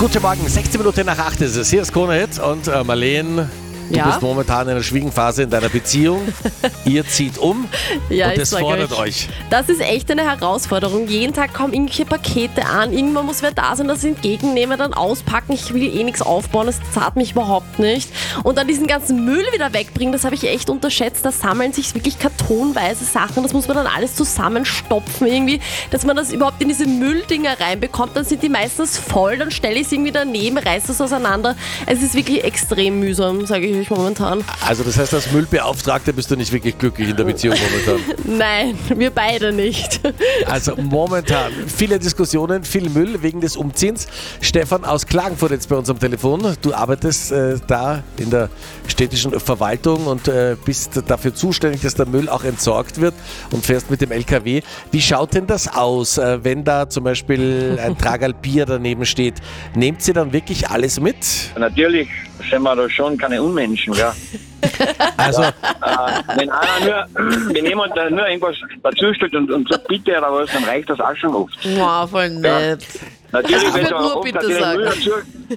Guten Morgen, 16 Minuten nach 8 ist es. Hier ist Krone-Hit und Marleen, du bist momentan in einer schwierigen Phase in deiner Beziehung. Ihr zieht um Ja, und das fordert euch. Das ist echt eine Herausforderung. Jeden Tag kommen irgendwelche Pakete an, irgendwann muss wer da sein, das entgegennehmen, dann auspacken. Ich will nichts aufbauen, das zahlt mich überhaupt nicht. Und dann diesen ganzen Müll wieder wegbringen, das habe ich echt unterschätzt. Da sammeln sich wirklich kartonweise Sachen, das muss man dann alles zusammenstopfen irgendwie, dass man das überhaupt in diese Mülldinger reinbekommt. Dann sind die meistens voll, dann stelle ich es irgendwie daneben, reiße es auseinander. Es ist wirklich extrem mühsam, sage ich euch momentan. Also das heißt, als Müllbeauftragte bist du nicht wirklich glücklich in der Beziehung momentan? Nein, wir beide nicht. Also momentan viele Diskussionen, viel Müll wegen des Umziehens. Stefan aus Klagenfurt jetzt bei uns am Telefon. Du arbeitest da in der städtischen Verwaltung und bist dafür zuständig, dass der Müll auch entsorgt wird und fährst mit dem LKW. Wie schaut denn das aus, wenn da zum Beispiel ein Tragerl Bier daneben steht? Nehmt ihr dann wirklich alles mit? Natürlich sind wir da schon keine Unmenschen, gell? Also wenn jemand da nur irgendwas dazustellt und sagt bitte oder was, dann reicht das auch schon oft. Wow, voll nett. Natürlich, Das wenn wird da nur oft bitte natürlich sagen. Müll dazu.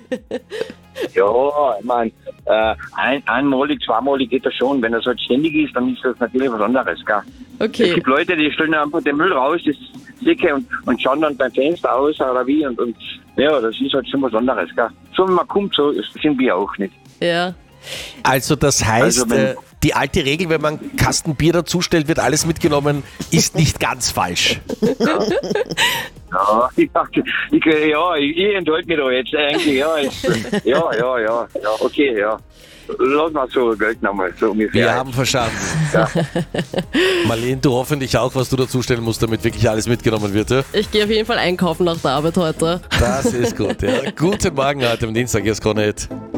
Ja, ich meine, einmalig, zweimalig geht das schon. Wenn das halt ständig ist, dann ist das natürlich was anderes, gell? Es Okay. gibt Leute, die stellen einfach den Müll raus, das Dicke und schauen dann beim Fenster aus oder wie und ja, das ist halt schon was anderes, gell? So wie man kommt, so sind wir auch nicht. Ja. Also das heißt, Also wenn- die alte Regel, wenn man einen Kasten Bier dazustellt, wird alles mitgenommen, ist nicht ganz falsch. Ja, ich enthalte mich da jetzt eigentlich, ja, okay, ja. Lass mal so gelten einmal, so ungefähr. Wir haben verstanden. Ja. Marleen, du hoffentlich auch, was du dazustellen musst, damit wirklich alles mitgenommen wird. Ja? Ich gehe auf jeden Fall einkaufen nach der Arbeit heute. Das ist gut. Ja. Guten Morgen heute am Dienstag, hier ist Krone-Hit.